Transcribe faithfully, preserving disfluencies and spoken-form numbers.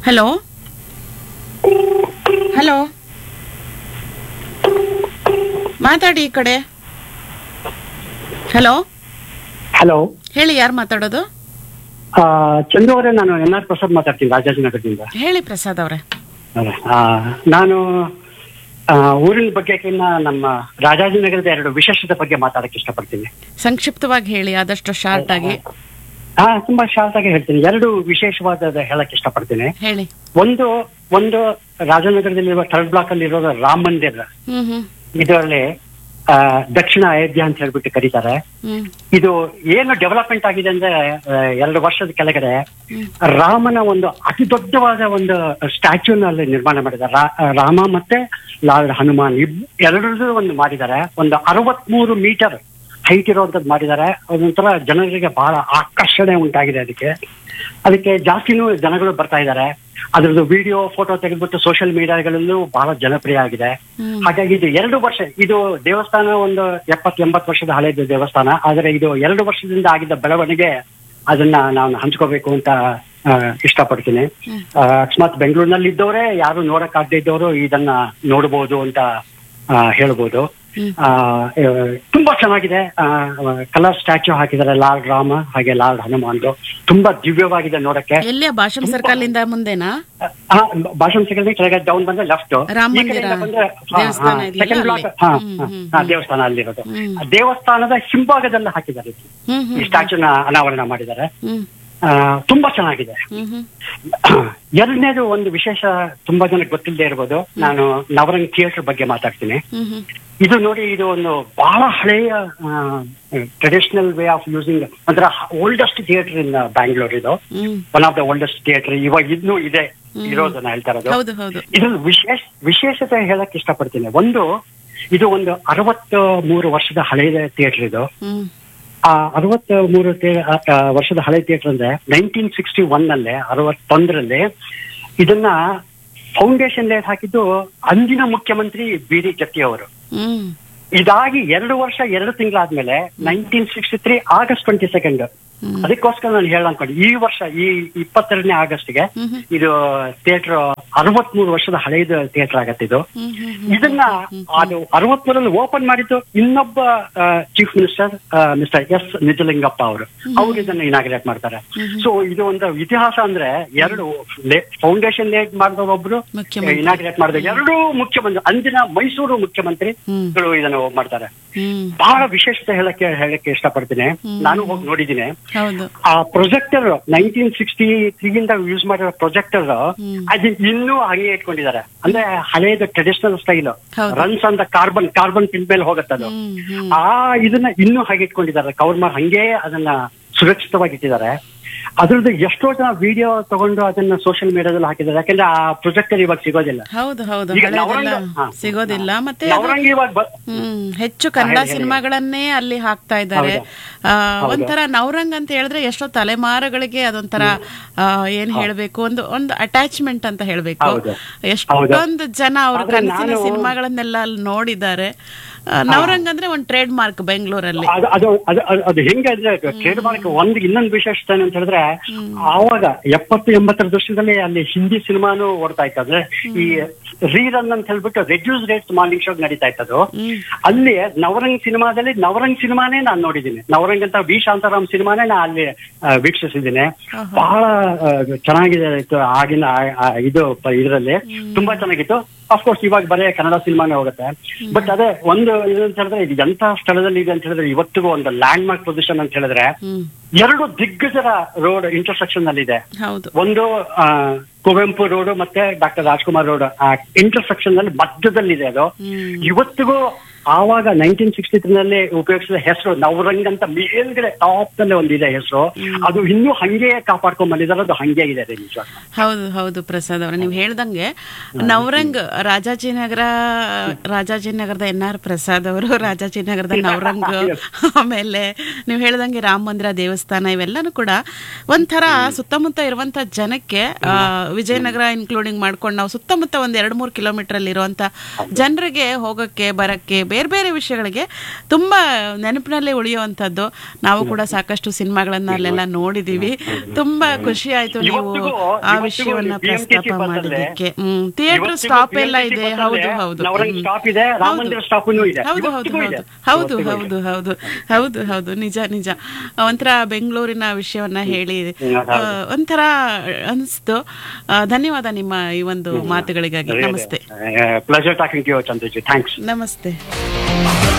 Hello hello, ಮಾತಾಡಿ ಈ ಕಡೆ. ಹಲೋ ಹಲೋ, ಹೇಳಿ, ಯಾರು ಮಾತಾಡೋದು? ಚಂದು ಅವರೇ, ನಾನು ಎನ್ ಆರ್ ಪ್ರಸಾದ್ ಮಾತಾಡ್ತೀನಿ, ರಾಜಾಜಿನಗರದಿಂದ. ಹೇಳಿ ಪ್ರಸಾದ್ ಅವರೇ. ಆ, ನಾನು ಆ, ಊರಿನ ಬಗ್ಗೆಕಿನ್ನ ನಮ್ಮ ರಾಜಾಜಿನಗರದ ಎರಡು ವಿಶೇಷತೆ ಬಗ್ಗೆ ಮಾತಾಡಕ್ಕೆ ಇಷ್ಟಪಡ್ತೀನಿ. ಸಂಕ್ಷಿಪ್ತವಾಗಿ ಹೇಳಿ, ಆದಷ್ಟು ಶಾರ್ಟ್ ಆಗಿ. ಹಾ, ತುಂಬಾ ಶಾರ್ಟ್ ಆಗಿ ಹೇಳ್ತೀನಿ. ಎರಡು ವಿಶೇಷವಾದ ಹೇಳಕ್ ಇಷ್ಟಪಡ್ತೀನಿ. ಹೇಳಿ. ಒಂದು ಒಂದು ರಾಜನಗರದಲ್ಲಿರುವ ಥರ್ಡ್ ಬ್ಲಾಕ್ ಅಲ್ಲಿ ಇರೋ ರಾಮ ಮಂದಿರ. ಹ್ಮ್ ಹ್ಮ್ ಇದರಲ್ಲಿ ಆ, ದಕ್ಷಿಣ ಅಯೋಧ್ಯ ಅಂತ ಹೇಳ್ಬಿಟ್ಟು ಕರೀತಾರೆ. ಹ್ಮ್ ಇದು ಏನು ಡೆವಲಪ್ಮೆಂಟ್ ಆಗಿದೆ ಅಂದ್ರೆ, ಆ, ಎರಡು ವರ್ಷದ ಕೆಳಗಡೆ ರಾಮನ ಒಂದು ಅತಿ ದೊಡ್ಡವಾದ ಒಂದು ಸ್ಟ್ಯಾಚ್ಯೂನ ಅಲ್ಲಿ ನಿರ್ಮಾಣ ಮಾಡಿದ್ದಾರೆ. ರಾ- ರಾಮ ಮತ್ತೆ ಲಾರ್ಡ್ ಹನುಮಾನ್ ಇಬ್ ಎರಡರದ್ದು ಒಂದು ಮಾಡಿದ್ದಾರೆ. ಒಂದು ಅರವತ್ಮೂರು ಮೀಟರ್ ಹೈಟ್ ಇರುವಂತದ್ದು ಮಾಡಿದ್ದಾರೆ. ಅದೊಂಥರ ಜನರಿಗೆ ಬಹಳ ಆಕರ್ಷಣೆ ಉಂಟಾಗಿದೆ. ಅದಕ್ಕೆ ಅದಕ್ಕೆ ಜಾಸ್ತಿನೂ ಜನಗಳು ಬರ್ತಾ ಇದ್ದಾರೆ. ಅದ್ರದ್ದು ವಿಡಿಯೋ ಫೋಟೋ ತೆಗೆದ್ಬಿಟ್ಟು ಸೋಷಿಯಲ್ ಮೀಡಿಯಾಗಳಲ್ಲೂ ಬಹಳ ಜನಪ್ರಿಯ ಆಗಿದೆ. ಹಾಗಾಗಿ ಇದು ಎರಡು ವರ್ಷ, ಇದು ದೇವಸ್ಥಾನ ಒಂದು ಎಪ್ಪತ್ ಎಂಬತ್ತು ವರ್ಷದ ಹಳೆಯ ದೇವಸ್ಥಾನ. ಆದರೆ ಇದು ಎರಡು ವರ್ಷದಿಂದ ಆಗಿದ್ದ ಬೆಳವಣಿಗೆ, ಅದನ್ನ ನಾನು ಹಂಚ್ಕೋಬೇಕು ಅಂತ ಆ, ಇಷ್ಟಪಡ್ತೀನಿ. ಆ, ಅಕಸ್ಮಾತ್ ಬೆಂಗಳೂರಿನಲ್ಲಿ ಇದ್ದವರೇ ಯಾರು ನೋಡಕ್ ಆಗದೆ ಇದ್ದವರು ಇದನ್ನ ನೋಡ್ಬೋದು ಅಂತ ಆ, ಹೇಳ್ಬೋದು. ಆ, ತುಂಬಾ ಚೆನ್ನಾಗಿದೆ. ಕಲರ್ ಸ್ಟ್ಯಾಚ್ಯೂ ಹಾಕಿದ್ದಾರೆ, ಲಾರ್ಡ್ ರಾಮ ಹಾಗೆ ಲಾರ್ಡ್ ಹನುಮಾನ್ದು. ತುಂಬಾ ದಿವ್ಯವಾಗಿದೆ ನೋಡಕ್ಕೆ. ಎಲ್ಲಿಯ ಭಾಷಂ ಸರ್ಕಲ್ ಇಂದ ಮುಂದೆನಾ? ಭಾಷಣ ಸೆಕೆಂಡ್ ಕೆಳಗೆ ಡೌನ್ ಬಂದ್ರೆ ಲೆಫ್ಟ್, ರಾಮ ಮಂದಿರ ದೇವಸ್ಥಾನ ಇದೆಯಲ್ಲ ಸೆಕೆಂಡ್ ಬ್ಲಾಕ್. ಅಲ್ಲಿ. ಹಾ, ಹ್ಮ್, ಹಾ, ಹ್ಮ್, ಹಾ, ದೇವಸ್ಥಾನ ಅಲ್ಲಿರೋದು. ಹ್ಮ್. ಆ ದೇವಸ್ಥಾನದ ಹಿಂಭಾಗದಲ್ಲಿ ಹಾಕಿದ್ದಾರೆ ಇದು. ಹ್ಮ್ ಹ್ಮ್ ಈ ಸ್ಟ್ಯಾಚ್ಯೂನ ಅನಾವರಣ ಮಾಡಿದ್ದಾರೆ. ಹ್ಮ್ ಆ, ತುಂಬಾ ಚೆನ್ನಾಗಿದೆ. ಹ್ಮ್ ಹ್ಮ್ ಎರಡನೇದು ಒಂದು ವಿಶೇಷ, ತುಂಬಾ ಜನಕ್ಕೆ ಗೊತ್ತಿಲ್ಲದೆ ಇರ್ಬೋದು. ನಾನು ನವರಂಗ್ ಥಿಯೇಟರ್ ಬಗ್ಗೆ ಮಾತಾಡ್ತೀನಿ. ಹ್ಮ್ ಹ್ಮ್ ಇದು ನೋಡಿ, ಇದು ಒಂದು ಬಹಳ ಹಳೆಯ ಟ್ರೆಡಿಷನಲ್ ವೇ ಆಫ್ ಯೂಸಿಂಗ್, ಒಂಥರ ಓಲ್ಡೆಸ್ಟ್ ಥಿಯೇಟರ್ ಇನ್ ಬ್ಯಾಂಗ್ಳೂರ್. ಇದು ಹ್ಮ್ one of the oldest theatre ಇವಾಗ ಇನ್ನೂ ಇದೆ ಇರೋದನ್ನ ಹೇಳ್ತಾ ಇರೋದು. ಹೌದು ಹೌದು. ಇದ್ರಲ್ಲಿ ವಿಶೇಷ ವಿಶೇಷತೆ ಹೇಳಕ್ ಇಷ್ಟಪಡ್ತೀನಿ. ಒಂದು, ಇದು ಒಂದು ಅರವತ್ತ ಮೂರು ವರ್ಷದ ಹಳೆಯ ಥಿಯೇಟರ್. ಇದು ಹ್ಮ್ ಆ ಅರವತ್ತ ಮೂರು ವರ್ಷದ ಹಳೆ ಥಿಯೇಟರ್ ಅಂದ್ರೆ ನೈನ್ಟೀನ್ ಸಿಕ್ಸ್ಟಿ ಒನ್ ನಲ್ಲೇ ಅರವತ್ತೊಂದರಲ್ಲಿ ಇದನ್ನ ಫೌಂಡೇಶನ್ ಲೇಟ್ ಹಾಕಿದ್ದು ಅಂದಿನ ಮುಖ್ಯಮಂತ್ರಿ ಬಿ ಡಿ ಜತ್ತಿ ಅವರು. ಹ್ಮ್ ಇದಾಗಿ ಎರಡು ವರ್ಷ ಎರಡು ತಿಂಗಳಾದ್ಮೇಲೆ nineteen sixty three August twenty second ಅದಕ್ಕೋಸ್ಕರ ನಾನು ಹೇಳ ಅನ್ಕೊಂಡು, ಈ ವರ್ಷ ಈ ಇಪ್ಪತ್ತೆರಡನೇ ಆಗಸ್ಟ್ಗೆ ಇದು ಥಿಯೇಟರ್ ಅರವತ್ಮೂರು ವರ್ಷದ ಹಳೆಯದು ಥಿಯೇಟರ್ ಆಗತ್ತೆ. ಇದು ಇದನ್ನ ಅದು ಅರವತ್ಮೂರಲ್ಲಿ ಓಪನ್ ಮಾಡಿದ್ದು ಇನ್ನೊಬ್ಬ chief minister mister S Nijalingappa ಅವರು. ಅವ್ರು ಇದನ್ನ ಇನಾಗ್ರೇಟ್ ಮಾಡ್ತಾರೆ. ಸೊ ಇದು ಒಂದು ಇತಿಹಾಸ ಅಂದ್ರೆ, ಎರಡು ಫೌಂಡೇಶನ್ ಲೇಟ್ ಮಾಡಿದವರು ಒಬ್ರು, ಇನಾಗ್ರೇಟ್ ಮಾಡಿದ ಎರಡು ಮುಖ್ಯಮಂತ್ರಿ, ಅಂದಿನ ಮೈಸೂರು ಮುಖ್ಯಮಂತ್ರಿಗಳು ಇದನ್ನ ಮಾಡ್ತಾರೆ. ಬಹಳ ವಿಶೇಷತೆ ಹೇಳಕ್ಕೆ ಹೇಳಕ್ಕೆ ಇಷ್ಟಪಡ್ತೀನಿ. ನಾನು ಹೋಗಿ ನೋಡಿದ್ದೀನಿ. ಆ ಪ್ರೊಜೆಕ್ಟರ್ ನೈನ್ಟೀನ್ ಸಿಕ್ಸ್ಟಿ ತ್ರೀಯಿಂದ ಯೂಸ್ ಮಾಡಿರೋ ಪ್ರೊಜೆಕ್ಟರ್ ಅದು ಇನ್ನೂ ಹಂಗೆ ಇಟ್ಕೊಂಡಿದ್ದಾರೆ. ಅಂದ್ರೆ ಹಳೆಯದು ಟ್ರೆಡಿಷನಲ್ ಸ್ಟೈಲ್ ರನ್ಸ್ ಅಂತ ಕಾರ್ಬನ್ ಕಾರ್ಬನ್ ಫಿಲ್ಮ್ ಮೇಲೆ ಹೋಗತ್ತದು. ಆ ಇದನ್ನ ಇನ್ನೂ ಹಾಗೆ ಇಟ್ಕೊಂಡಿದ್ದಾರೆ. ಕವರ್ ಮಾಡಿ ಹಂಗೆ ಅದನ್ನ ಸುರಕ್ಷಿತವಾಗಿ ಇಟ್ಟಿದ್ದಾರೆ. ಅದ್ರದ್ದು ಎಷ್ಟೋ ಜನ ವಿಡಿಯೋ ತಗೊಂಡು ಅದನ್ನ ಸೋಷಿಯಲ್ ಮೀಡಿಯಾದಲ್ಲಿ ಹಾಕಿದ್ದಾರೆ. ಯಾಕಂದ್ರೆ ಆ ಪ್ರೊಜೆಕ್ಟರ್ ಇವಾಗ ಸಿಗೋದಿಲ್ಲ. ಹೌದು ಹೌದು, ಈಗ ಹಳೆದೆಲ್ಲ ನವರಂಗ- ಸಿಗೋದಿಲ್ಲ. ಮತ್ತೆ ನವರಂಗ್ ಇವಾಗ ಬ- ಹ್ಮ್ ಹೆಚ್ಚು ಕನ್ನಡ ಸಿನಿಮಾಗಳನ್ನೇ ಅಲ್ಲಿ ಹಾಕ್ತಾ ಇದ್ದಾರೆ. ಆ, ಒಂಥರ ನವರಂಗ್ ಅಂತ ಹೇಳಿದ್ರೆ ಎಷ್ಟೋ ತಲೆಮಾರುಗಳಿಗೆ ಅದೊಂಥರ ಆ, ಏನ್ ಹೇಳ್ಬೇಕು, ಒಂದು ಒಂದು ಅಟ್ಯಾಚ್ಮೆಂಟ್ ಅಂತ ಹೇಳ್ಬೇಕು. ಹೌದು. ಎಷ್ಟೊಂದು ಜನ ಅವ್ರ ಆದ್ರೆ ಕನಸಿನ ನಾನು- ಸಿನಿಮಾಗಳನ್ನೆಲ್ಲ ಅಲ್ಲಿ ನೋಡಿದ್ದಾರೆ. ಆ, ನವರಂಗ್ ಅಂದ್ರೆ ಒಂದು ಟ್ರೇಡ್ ಮಾರ್ಕ್ ಬೆಂಗಳೂರಲ್ಲಿ. ಅದು ಅದು ಅದು ಅದು ಹೆಂಗೆ ಅಂದ್ರೆ ಟ್ರೇಡ್ ಮಾರ್ಕ್. ಒಂದು ಇನ್ನೊಂದು ವಿಶೇಷತೆ ಅಂತ ಹೇಳಿದ್ರೆ, ಆವಾಗ ಎಪ್ಪತ್ತು ಎಂಬತ್ತರ ದಶಕದಲ್ಲಿ ಅಲ್ಲಿ ಹಿಂದಿ ಸಿನಿಮಾನು ಓಡ್ತಾ ಇತ್ತು. ಅಂದ್ರೆ ಈ ರೀರನ್ ಅಂತ ಹೇಳ್ಬಿಟ್ಟು ರೆಡ್ಯೂಸ್ ರೇಟ್ಸ್ ಮಾರ್ನಿಂಗ್ ಶೋ ನಡೀತಾ ಇತ್ತದು. ಅಲ್ಲಿ ನವರಂಗ್ ಸಿನಿಮಾದಲ್ಲಿ ನವರಂಗ್ ಸಿನಿಮಾನೇ ನಾನು ನೋಡಿದ್ದೀನಿ. ನವರಂಗ್ ಅಂತ ವಿ ಶಾಂತಾರಾಮ್ ಸಿನಿಮಾನೇ ನಾ ಅಲ್ಲಿ ಆ, ವೀಕ್ಷಿಸಿದ್ದೀನಿ. ಬಹಳ ಆ, ಚೆನ್ನಾಗಿದೆ ಇತ್ತು ಆಗಿನ ಆ- ಆ ಇದು ಇದರಲ್ಲಿ ತುಂಬಾ ಚೆನ್ನಾಗಿತ್ತು. ಅಫ್ಕೋರ್ಸ್ ಇವಾಗ ಬರೀ ಕನ್ನಡ ಸಿನಿಮಾನೇ ಹೋಗುತ್ತೆ. ಬಟ್ ಅದೇ ಒಂದು ಇದು ಅಂತ ಹೇಳಿದ್ರೆ, ಇದು ಎಂತ ಸ್ಥಳದಲ್ಲಿ ಇದೆ ಅಂತ ಹೇಳಿದ್ರೆ, ಇವತ್ತಿಗೂ ಒಂದು ಲ್ಯಾಂಡ್ ಮಾರ್ಕ್ ಪೊಸಿಷನ್ ಅಂತ ಹೇಳಿದ್ರೆ, ಎರಡು ದಿಗ್ಗಜರ ರೋಡ್ ಇಂಟರ್ಸೆಕ್ಷನ್ ನಲ್ಲಿ ಇದೆ. ಹೌದು. ಒಂದು ಆ, ಕುವೆಂಪು ರೋಡ್ ಮತ್ತೆ ಡಾಕ್ಟರ್ ರಾಜ್ಕುಮಾರ್ ರೋಡ್ ಆ ಇಂಟರ್ಸೆಕ್ಷನ್ ನಲ್ಲಿ ಮಧ್ಯದಲ್ಲಿದೆ ಅದು. ಇವತ್ತಿಗೂ ಆವಾಗ ನೈನ್ಟೀನ್ ಸಿಕ್ಸ್ಟಿ ತ್ರೀ ನಲ್ಲಿ ಉಪಯೋಗಿಸಿದ ಹೆಸರು ನವರಂಗ್ ಅಂತ ಮೇಲ್ಗಡೆ ಟಾಪ್ ನಲ್ಲಿ ಒಂದಿದೆ ಹೆಸರು. ಅದು ಇನ್ನೂ ಹಂಗೆ ಕಾಪಾಡ್ಕೊಂಡ್ ಬಂದಿದ್ದಾರೆ. ಅದು ಹಂಗೆ ಇದೆ ನಿಜ. ಹೌದು ಹೌದು ಪ್ರಸಾದ್ ಅವ್ರೆ, ನೀವು ಹೇಳ್ದಂಗೆ ನವರಂಗ್ ರಾಜಾಜಿನಗರ ರಾಜಾಜಿನಗರದ ಎನ್ ಆರ್ ಪ್ರಸಾದ್ ಅವರು, ರಾಜಾಜಿನಗರದ ನವರಂಗ್, ಆಮೇಲೆ ನೀವು ಹೇಳ್ದಂಗೆ ರಾಮ ಮಂದಿರ ದೇವಸ್ಥಾನ, ಇವೆಲ್ಲಾನು ಕೂಡ ಒಂಥರ ಸುತ್ತಮುತ್ತ ಇರುವಂತ ಜನಕ್ಕೆ, ವಿಜಯನಗರ ಇನ್ಕ್ಲೂಡಿಂಗ್ ಮಾಡ್ಕೊಂಡು ನಾವು ಸುತ್ತಮುತ್ತ ಒಂದ್ ಎರಡ್ ಮೂರು ಕಿಲೋಮೀಟರ್ ಅಲ್ಲಿ ಇರುವಂತ ಜನರಿಗೆ ಹೋಗಕ್ಕೆ ಬರಕ್ಕೆ ಬೇರೆ ಬೇರೆ ವಿಷಯಗಳಿಗೆ ತುಂಬಾ ನೆನಪಿನಲ್ಲೇ ಉಳಿಯುವಂಥದ್ದು. ನಾವು ಕೂಡ ಸಾಕಷ್ಟು ಸಿನಿಮಾಗಳನ್ನ ಅಲ್ಲೆಲ್ಲ ನೋಡಿದೀವಿ. ತುಂಬಾ ಖುಷಿ ಆಯ್ತು ನೀವು ಇವತ್ತಿಗೂ- ಆ ಇವತ್ತಿಗೂ ವಿಷಯವನ್ನ B M T ಸಿ ಪ್ರಸ್ತಾಪ ಬರ್ತದೆ. ಮಾಡಿದ್ದಕ್ಕೆ. ಹ್ಮ್ ಥಿಯೇಟರ್ ಇವತ್ತಿಗೂ ಸ್ಟಾಪ್ B M T ಎಲ್ಲ ಸಿ ಇದೆ. ಬರ್ತದೆ. ಹೌದು ಹೌದು ನವರಂಗ್ ಹ್ಮ್. ಸ್ಟಾಪ್ ಇದೆ, ರಾಮ ಹೌದು. ಮಂದಿರ ಸ್ಟಾಪ್ನೂ ಇದೆ. ಹೌದು ಹೌದು ಇವತ್ತಿಗೂ ಇದೆ. ಹೌದು ಹೌದು ಇವತ್ತಿಗೂ ಹೌದು ಹೌದು ಹೌದು ಹೌದು ನಿಜ ನಿಜ. ಒಂಥರ ಬೆಂಗಳೂರಿನ ವಿಷಯವನ್ನ ಹೇಳಿ ಆ, ಒಂಥರ ಅನಿಸ್ತು. ಆ, ಧನ್ಯವಾದ ನಿಮ್ಮ ಈ ಒಂದು ಮಾತುಗಳಿಗಾಗಿ. ನಮಸ್ತೆ pleasure talking to you ಚಂದ್ರಜಿ. Thanks. ನಮಸ್ತೆ.